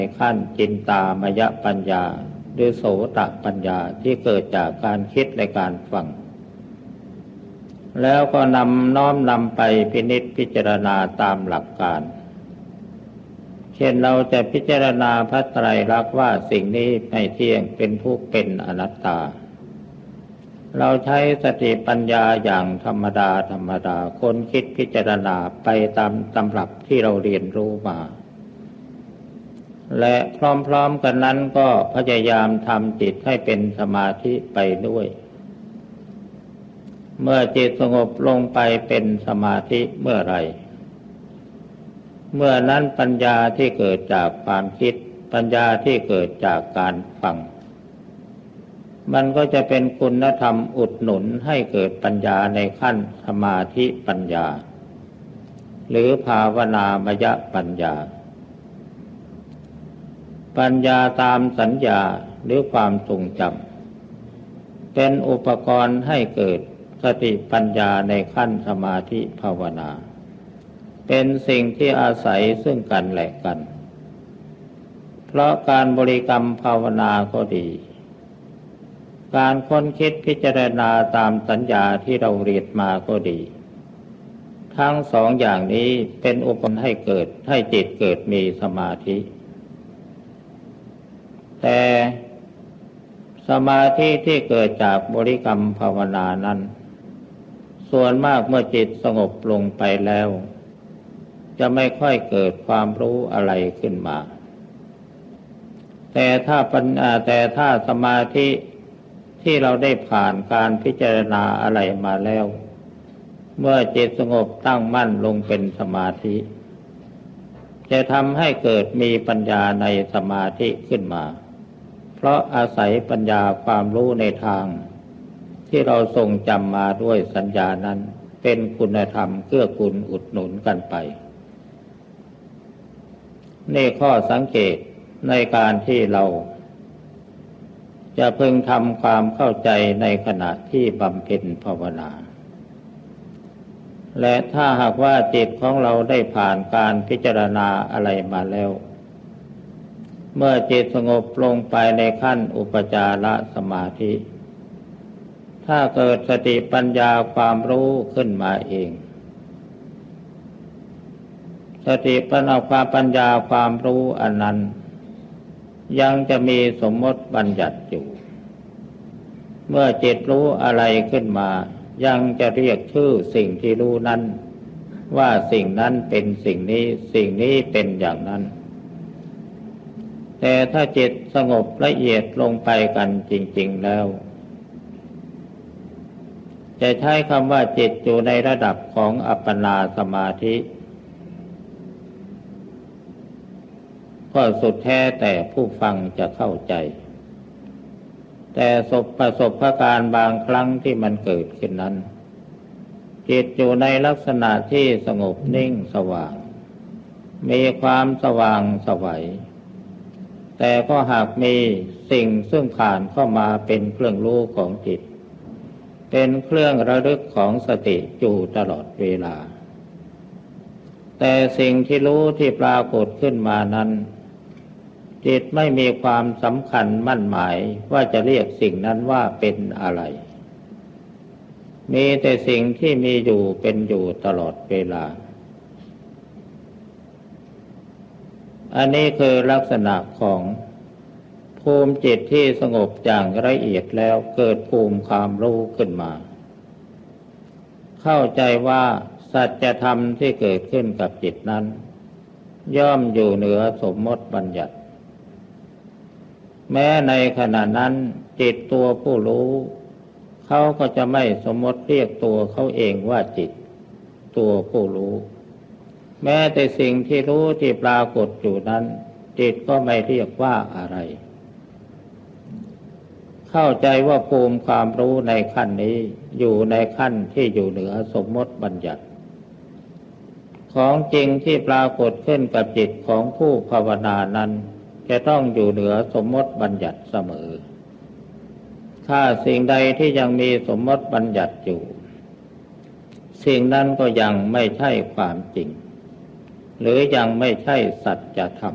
ขั้นจินตามยปัญญาหรือโสตปัญญาที่เกิดจากการคิดและการฟังแล้วก็น้อมนำไปพินิจพิจารณาตามหลักการเช่นเราจะพิจารณาพระไตรลักษณ์ว่าสิ่งนี้ไม่เที่ยงเป็นทุกข์เป็นอนัตตาเราใช้สติปัญญาอย่างธรรมดาคนคิดพิจารณาไปตามตำรับที่เราเรียนรู้มาและพร้อมๆกันนั้นก็พยายามทำจิตให้เป็นสมาธิไปด้วยเมื่อจิตสงบลงไปเป็นสมาธิเมื่อไรเมื่อนั้นปัญญาที่เกิดจากความคิดปัญญาที่เกิดจากการฟังมันก็จะเป็นคุณธรรมอุดหนุนให้เกิดปัญญาในขั้นสมาธิปัญญาหรือภาวนามยปัญญาปัญญาตามสัญญาหรือความทรงจำเป็นอุปกรณ์ให้เกิดสติปัญญาในขั้นสมาธิภาวนาเป็นสิ่งที่อาศัยซึ่งกันและกันเพราะการบริกรรมภาวนาก็ดีการค้นคิดพิจารณาตามสัญญาที่เราเรียนมาก็ดีทั้งสองอย่างนี้เป็นอุปกรณ์ให้จิตเกิดมีสมาธิแต่สมาธิที่เกิดจากบริกรรมภาวนานั้นส่วนมากเมื่อจิตสงบลงไปแล้วจะไม่ค่อยเกิดความรู้อะไรขึ้นมาแต่ถ้าสมาธิที่เราได้ผ่านการพิจารณาอะไรมาแล้วเมื่อจิตสงบตั้งมั่นลงเป็นสมาธิจะทำให้เกิดมีปัญญาในสมาธิขึ้นมาเพราะอาศัยปัญญาความรู้ในทางที่เราทรงจำมาด้วยสัญญานั้นเป็นคุณธรรมเกื้อกูลอุดหนุนกันไปนี่ข้อสังเกตในการที่เราจะพึงทำความเข้าใจในขณะที่บำเพ็ญภาวนาและถ้าหากว่าจิตของเราได้ผ่านการพิจารณาอะไรมาแล้วเมื่อจิตสงบลงไปในขั้นอุปจารสมาธิถ้าเกิดสติปัญญาความรู้ขึ้นมาเองสติปัญญาความรู้อันนั้นยังจะมีสมมติบัญญัติอยู่เมื่อจิตรู้อะไรขึ้นมายังจะเรียกชื่อสิ่งที่รู้นั้นว่าสิ่งนั้นเป็นสิ่งนี้สิ่งนี้เป็นอย่างนั้นแต่ถ้าจิตสงบละเอียดลงไปกันจริงๆแล้วจะใช้คำว่าจิตอยู่ในระดับของอัปปนาสมาธิก็สุดแท้แต่ผู้ฟังจะเข้าใจแต่ประสบการณ์บางครั้งที่มันเกิดขึ้นนั้นจิตอยู่ในลักษณะที่สงบนิ่งสว่างมีความสว่างไสวแต่ก็หากมีสิ่งซึ่งผ่านเข้ามาเป็นเครื่องรู้ของจิตเป็นเครื่องระลึกของสติอยู่ตลอดเวลาแต่สิ่งที่รู้ที่ปรากฏขึ้นมานั้นจิตไม่มีความสำคัญมั่นหมายว่าจะเรียกสิ่งนั้นว่าเป็นอะไรมีแต่สิ่งที่มีอยู่เป็นอยู่ตลอดเวลาอันนี้คือลักษณะของภูมิจิตที่สงบอย่างละเอียดแล้วเกิดภูมิความรู้ขึ้นมาเข้าใจว่าสัจธรรมที่เกิดขึ้นกับจิตนั้นย่อมอยู่เหนือสมมติบัญญัติแม้ในขณะนั้นจิตตัวผู้รู้เขาก็จะไม่สมมติเรียกตัวเขาเองว่าจิตตัวผู้รู้แม้แต่สิ่งที่รู้ที่ปรากฏอยู่นั้นจิตก็ไม่เรียกว่าอะไรเข้าใจว่าภูมิความรู้ในขั้นนี้อยู่ในขั้นที่อยู่เหนือสมมติบัญญัติของจริงที่ปรากฏขึ้นกับจิตของผู้ภาวนานั้นจะต้องอยู่เหนือสมมติบัญญัติเสมอถ้าสิ่งใดที่ยังมีสมมติบัญญัติอยู่สิ่งนั้นก็ยังไม่ใช่ความจริงหรือยังไม่ใช่สัจธรรม